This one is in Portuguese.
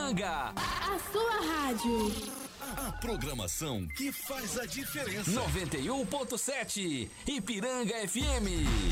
Ipiranga. A sua rádio. A programação que faz a diferença. 91.7 Ipiranga FM.